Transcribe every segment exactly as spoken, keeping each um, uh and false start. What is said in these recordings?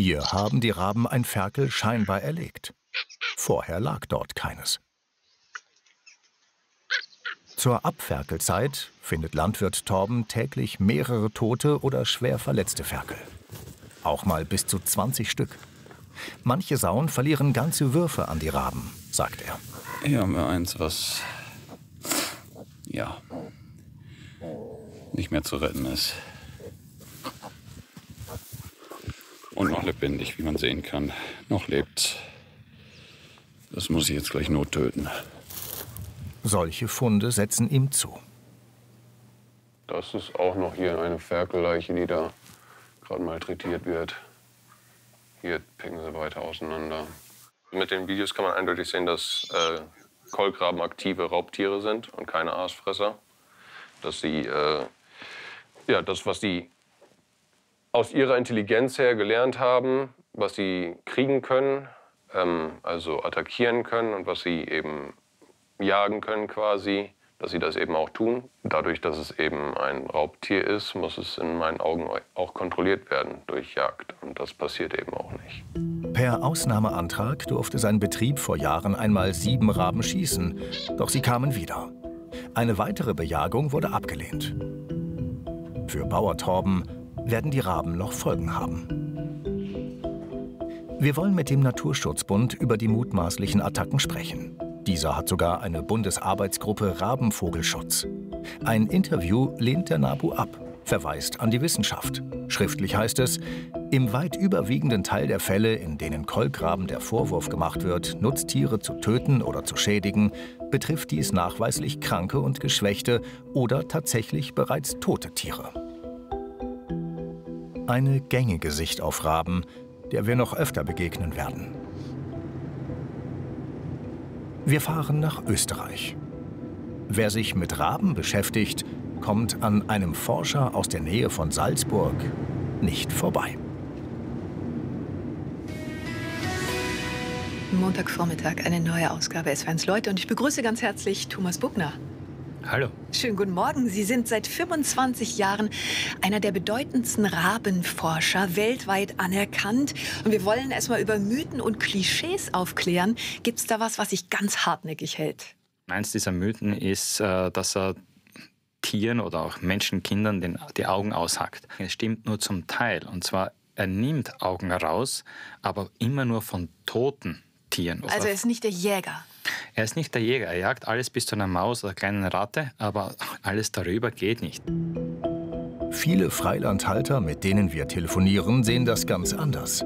Hier haben die Raben ein Ferkel scheinbar erlegt. Vorher lag dort keines. Zur Abferkelzeit findet Landwirt Torben täglich mehrere tote oder schwer verletzte Ferkel. Auch mal bis zu zwanzig Stück. Manche Sauen verlieren ganze Würfe an die Raben, sagt er. Hier haben wir eins, was ja nicht mehr zu retten ist. Und noch lebendig, wie man sehen kann. Noch lebt. Das muss ich jetzt gleich nottöten. Solche Funde setzen ihm zu. Das ist auch noch hier eine Ferkelleiche, die da gerade malträtiert wird. Hier picken sie weiter auseinander. Mit den Videos kann man eindeutig sehen, dass äh, Kolkraben aktive Raubtiere sind und keine Aasfresser. Dass sie äh, ja, das, was sie aus ihrer Intelligenz her gelernt haben, was sie kriegen können, ähm, also attackieren können und was sie eben jagen können quasi, dass sie das eben auch tun. Dadurch, dass es eben ein Raubtier ist, muss es in meinen Augen auch kontrolliert werden durch Jagd. Und das passiert eben auch nicht. Per Ausnahmeantrag durfte sein Betrieb vor Jahren einmal sieben Raben schießen, doch sie kamen wieder. Eine weitere Bejagung wurde abgelehnt. Für Bauer Torben werden die Raben noch Folgen haben. Wir wollen mit dem Naturschutzbund über die mutmaßlichen Attacken sprechen. Dieser hat sogar eine Bundesarbeitsgruppe Rabenvogelschutz. Ein Interview lehnt der NABU ab, verweist an die Wissenschaft. Schriftlich heißt es, im weit überwiegenden Teil der Fälle, in denen Kolkraben der Vorwurf gemacht wird, Nutztiere zu töten oder zu schädigen, betrifft dies nachweislich kranke und geschwächte oder tatsächlich bereits tote Tiere. Eine gängige Sicht auf Raben, der wir noch öfter begegnen werden. Wir fahren nach Österreich. Wer sich mit Raben beschäftigt, kommt an einem Forscher aus der Nähe von Salzburg nicht vorbei. Montagvormittag, eine neue Ausgabe S eins Leute und ich begrüße ganz herzlich Thomas Buckner. Hallo. Schönen guten Morgen. Sie sind seit fünfundzwanzig Jahren einer der bedeutendsten Rabenforscher, weltweit anerkannt. Und wir wollen erstmal über Mythen und Klischees aufklären. Gibt es da was, was sich ganz hartnäckig hält? Eins dieser Mythen ist, dass er Tieren oder auch Menschen, Kindern den, die Augen aushackt. Es stimmt nur zum Teil. Und zwar, er nimmt Augen raus, aber immer nur von toten Tieren. Also er ist nicht der Jäger? Er ist nicht der Jäger. Er jagt alles bis zu einer Maus oder kleinen Ratte, aber alles darüber geht nicht. Viele Freilandhalter, mit denen wir telefonieren, sehen das ganz anders.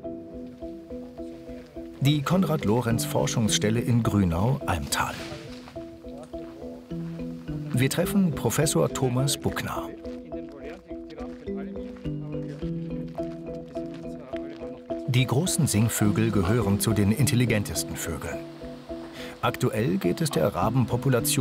Die Konrad-Lorenz-Forschungsstelle in Grünau-Almtal. Wir treffen Professor Thomas Buckner. Die großen Singvögel gehören zu den intelligentesten Vögeln. Aktuell geht es der Rabenpopulation